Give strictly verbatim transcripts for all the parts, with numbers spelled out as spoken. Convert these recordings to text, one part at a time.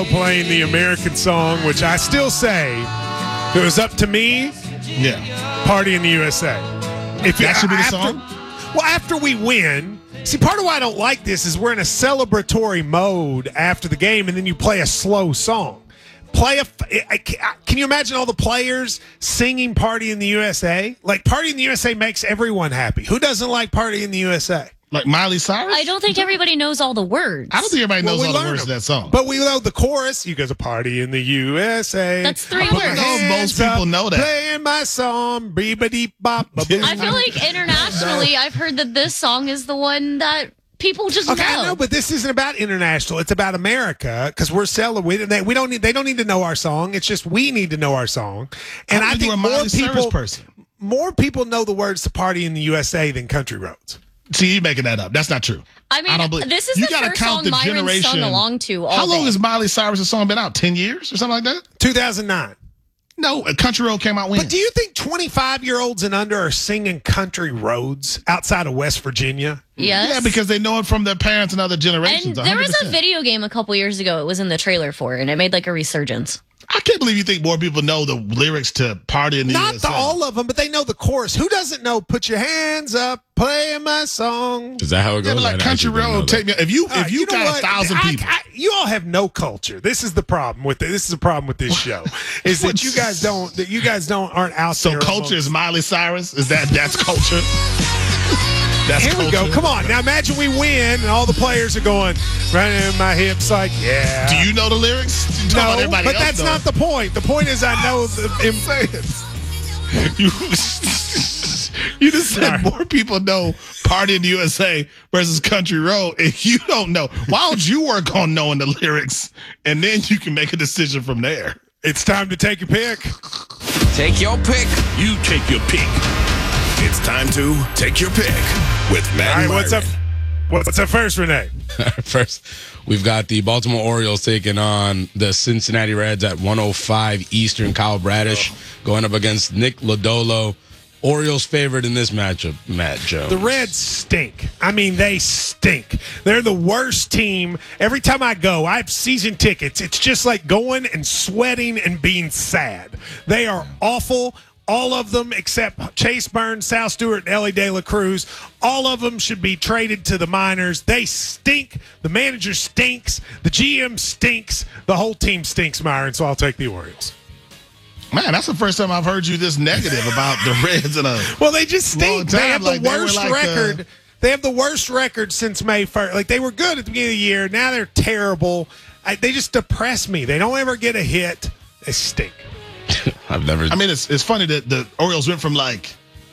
radio playing the American song, which I still say, if it was up to me, yeah, Party in the U S A. If that should be the after, song? Well, after we win, see, part of why I don't like this is we're in a celebratory mode after the game, and then you play a slow song. Play a. Can you imagine all the players singing "Party in the U S A"? Like, "Party in the U S A" makes everyone happy. Who doesn't like "Party in the U S A"? Like Miley Cyrus? I don't think everybody knows all the words. I don't think everybody knows Well, we all the learn words them. of that song. But we know the chorus. You guys a party in the U S A. That's three I put my words. I don't know if most hands people up, know that. Playing my song, beep-a-deep bop. I feel like internationally, I've heard that this song is the one that people just Okay, know. I know, but this isn't about international. It's about America because we're selling. We, they, we don't need. They don't need to know our song. It's just we need to know our song. And I, I think think you're a more Miley Cyrus people, person. more people know the words to "Party in the U S A" than "Country Roads." See, you making that up. That's not true. I mean, I don't believe, this is you the gotta first count song the Myron generation. sung along to all How long day. has Miley Cyrus' song been out? Ten years or something like that? two thousand nine. No, Country Road came out when? But do you think twenty-five-year-olds and under are singing "Country Roads" outside of West Virginia? Yes. Yeah, because they know it from their parents and other generations. And there was a one hundred percent. video game a couple years ago. It was in the trailer for it, and it made like a resurgence. I can't believe you think more people know the lyrics to "Party in the Not U S A." the, all of them, but they know the chorus. Who doesn't know "Put Your Hands Up, Playing My Song"? Is that how it Yeah, goes? but like I Country actually didn't know Road, that. take me. If you Uh, if you, you know got what? a thousand I- people, I- you all have no culture. This is the problem with it. This is the problem with this show. Is that you guys don't that you guys don't aren't out so there. culture amongst- is Miley Cyrus. Is that that's culture? That's Here we go. culture. Come on. Now imagine we win and all the players are going running my hips like, yeah. Do you know the lyrics? You talk about No, everybody but else that's knows. not the point. The point is I know the You, you just said Sorry. more people know "Party in the U S A" versus "Country Road," and you don't know. Why don't you work on knowing the lyrics, and then you can make a decision from there? It's time to take your pick. Take your pick. You take your pick. It's time to take your pick with Matt All right, and what's up? Myron. What's up first, Renee? First, we've got the Baltimore Orioles taking on the Cincinnati Reds at one oh five Eastern. Kyle Bradish going up against Nick Lodolo. Orioles favored in this matchup, Matt Jones. The Reds stink. I mean, they stink. They're the worst team. Every time I go, I have season tickets. It's just like going and sweating and being sad. They are awful. All of them except Chase Burns, Sal Stewart, and Ellie De La Cruz. All of them should be traded to the minors. They stink. The manager stinks. The G M stinks. The whole team stinks, Myron, so I'll take the Orioles. Man, that's the first time I've heard you this negative about the Reds in a Well, they just long stink. time. They have the Like, they were worst like, uh, record. They have the worst record since May first. Like, they were good at the beginning of the year. Now they're terrible. I, they just depress me. They don't ever get a hit. They stink. I've never. I mean, it's it's funny that the Orioles went from like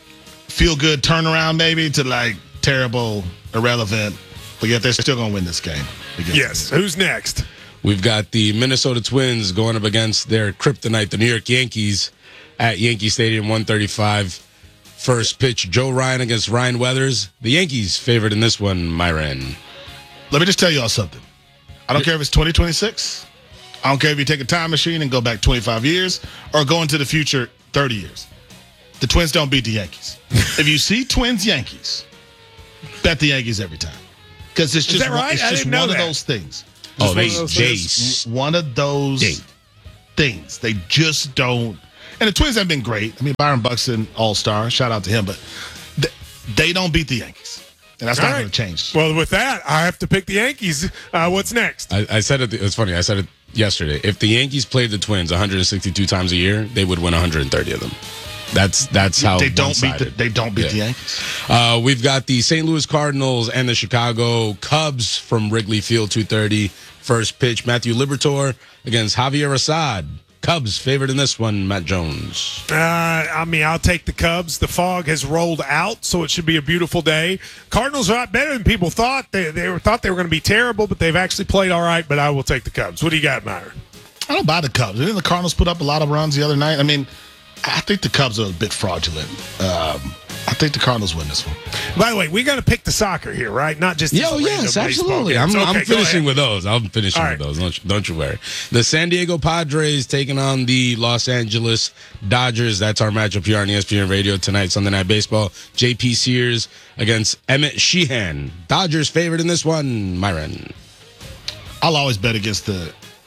feel good turnaround maybe to like terrible, irrelevant, but yet they're still gonna win this game. against Yes. them. Who's next? We've got the Minnesota Twins going up against their kryptonite, the New York Yankees, at Yankee Stadium, one thirty-five. First pitch, Joe Ryan against Ryan Weathers. The Yankees favored in this one, Myron. Let me just tell y'all something. I don't care if it's twenty twenty-six. I don't care if you take a time machine and go back twenty-five years or go into the future thirty years. The Twins don't beat the Yankees. If you see Twins Yankees, bet the Yankees every time. Because it's just, that right? one, it's I just didn't know one of that. those things. Oh, Just they, one of those they things. One of those They- things. They just don't. And the Twins have been great. I mean, Byron Buxton, all-star. Shout out to him. But th- they don't beat the Yankees. And that's All not right. going to change. Well, with that, I have to pick the Yankees. Uh, what's next? I, I said it. It's funny. I said it yesterday. If the Yankees played the Twins one hundred sixty-two times a year, they would win one hundred thirty of them. That's that's how they don't beat the, one-sided. they don't beat Yeah. the Yankees. Uh, we've got the Saint Louis Cardinals and the Chicago Cubs from Wrigley Field, two thirty. First pitch, Matthew Liberatore against Javier Assad. Cubs favored in this one, Matt Jones. Uh, I mean, I'll take the Cubs. The fog has rolled out, so it should be a beautiful day. Cardinals are a lot better than people thought. They, they were, thought they were going to be terrible, but they've actually played all right, but I will take the Cubs. What do you got, Myron? I don't buy the Cubs. Didn't the Cardinals put up a lot of runs the other night? I mean, I think the Cubs are a bit fraudulent. Um, I think the Cardinals win this one. By the way, we're going to pick the soccer here, right? Not just these Yo, random yes, baseball absolutely. games. I'm, Okay, I'm go finishing ahead. with those. I'm finishing All with right. those. Don't you, don't you worry. The San Diego Padres taking on the Los Angeles Dodgers. That's our matchup here on E S P N Radio tonight, Sunday Night Baseball. J P Sears against Emmett Sheehan. Dodgers favored in this one, Myron. I'll always bet against the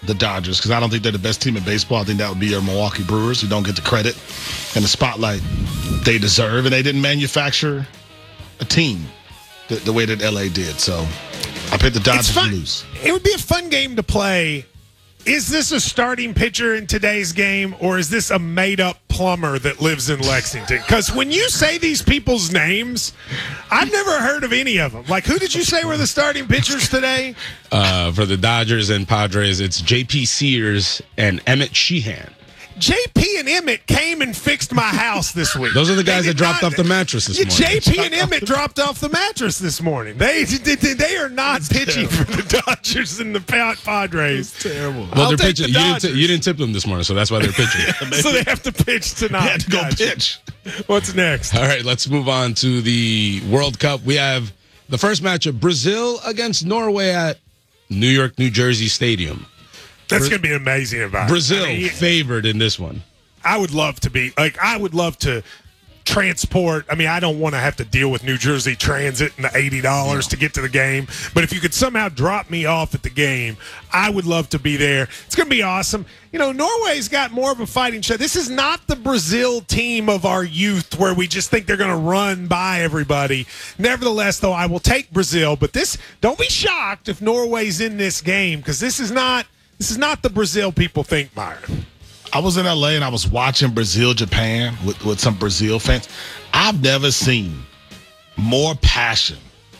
the Dodgers because I don't think they're the best team in baseball. I think that would be your Milwaukee Brewers, who don't get the credit and the spotlight they deserve. And they didn't manufacture a team the, the way that L A did. So I picked the Dodgers It's fun. to lose. It would be a fun game to play. Is this a starting pitcher in today's game, or is this a made-up plumber that lives in Lexington? Because when you say these people's names, I've never heard of any of them. Like, who did you say were the starting pitchers today? Uh, for the Dodgers and Padres, it's J P Sears and Emmett Sheehan. J P and Emmett came and fixed my house this week. Those are the guys They that did dropped not- off the mattress this Yeah, morning. J P and Emmett dropped off the mattress this morning. They they, they are not pitching for the Dodgers and the Pa- Padres. Terrible. Well, I'll they're take pitching. the You didn't, t- Dodgers. you didn't tip them this morning, so that's why they're pitching. So they have to pitch tonight. They had to go Gotcha. pitch. What's next? All right, let's move on to the World Cup. We have the first matchup, Brazil against Norway at New York, New Jersey Stadium. That's going to be an amazing environment. Brazil I mean, favored in this one. I would love to be like I would love to transport. I mean, I don't want to have to deal with New Jersey Transit and the eighty dollars to get to the game. But if you could somehow drop me off at the game, I would love to be there. It's going to be awesome. You know, Norway's got more of a fighting shot. This is not the Brazil team of our youth where we just think they're going to run by everybody. Nevertheless, though, I will take Brazil. But this, don't be shocked if Norway's in this game because this is not this is not the Brazil people think, Myron. I was in L A and I was watching Brazil Japan with, with some Brazil fans. I've never seen more passion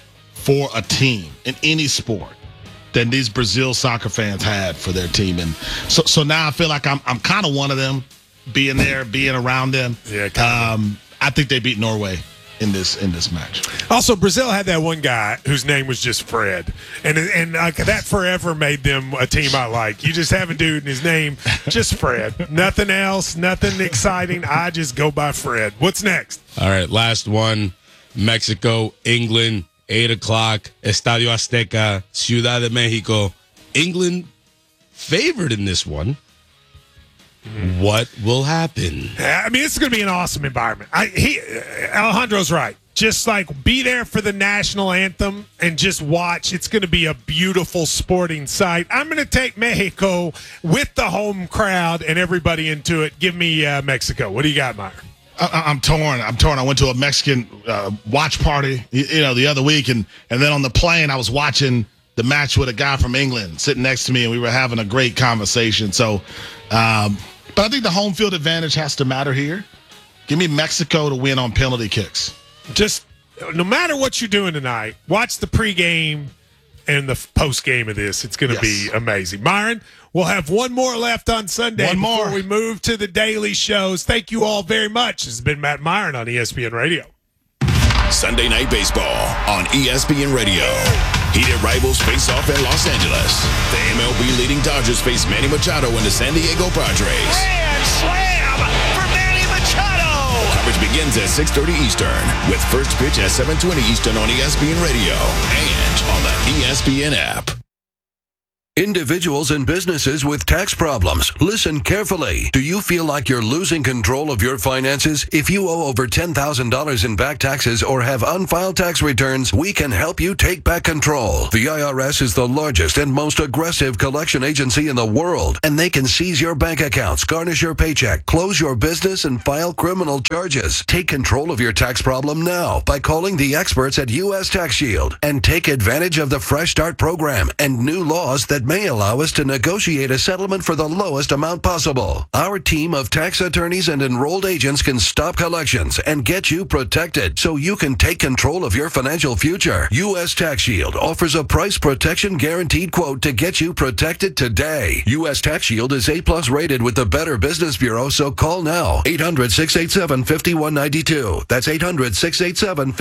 for a team in any sport than these Brazil soccer fans had for their team. And so so now I feel like I'm I'm kind of one of them, being there, being around them. Yeah, kinda. um, I think they beat Norway in this in this match. Also, Brazil had that one guy whose name was just Fred, and and uh, that forever made them a team I like. You just have a dude and his name just Fred. Nothing else, nothing exciting. I just go by Fred. What's next? All right, last one, Mexico, England, eight o'clock, Estadio Azteca, Ciudad de Mexico. England favored in this one. What will happen? I mean, it's going to be an awesome environment. I, he, Alejandro's right. Just like be there for the national anthem and just watch. It's going to be a beautiful sporting sight. I'm going to take Mexico with the home crowd and everybody into it. Give me uh, Mexico. What do you got, Meyer? I, I'm torn. I'm torn. I went to a Mexican uh, watch party, you, you know, the other week, and and then on the plane, I was watching the match with a guy from England sitting next to me, and we were having a great conversation. So, um, but I think the home field advantage has to matter here. Give me Mexico to win on penalty kicks. Just no matter what you're doing tonight, watch the pregame and the postgame of this. It's going to Yes. be amazing. Myron, we'll have one more left on Sunday One more. before we move to the daily shows. Thank you all very much. This has been Matt Myron on E S P N Radio. Sunday Night Baseball on E S P N Radio. Heated rivals face off in Los Angeles. The M L B leading Dodgers face Manny Machado and the San Diego Padres. Grand slam for Manny Machado. Coverage begins at six thirty Eastern with first pitch at seven twenty Eastern on E S P N Radio and on the E S P N app. Individuals and businesses with tax problems, listen carefully. Do you feel like you're losing control of your finances? If you owe over ten thousand dollars in back taxes or have unfiled tax returns, we can help you take back control. The I R S is the largest and most aggressive collection agency in the world, and they can seize your bank accounts, garnish your paycheck, close your business, and file criminal charges. Take control of your tax problem now by calling the experts at U S Tax Shield and take advantage of the Fresh Start program and new laws that may allow us to negotiate a settlement for the lowest amount possible. Our team of tax attorneys and enrolled agents can stop collections and get you protected so you can take control of your financial future. U S Tax Shield offers a price protection guaranteed quote to get you protected today. U S Tax Shield is A plus rated with the Better Business Bureau, so call now. eight hundred, six eight seven, five one nine two. That's eight hundred, six eight seven,